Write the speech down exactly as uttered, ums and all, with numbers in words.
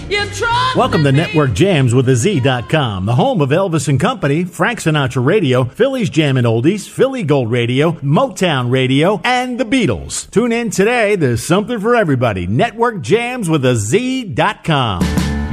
You trust Welcome to me. Network Jams with a Z dot com, the home of Elvis and Company, Frank Sinatra Radio, Philly's Jammin' Oldies, Philly Gold Radio, Motown Radio, and the Beatles. Tune in today. There's something for everybody. Network Jams with a Z dot com.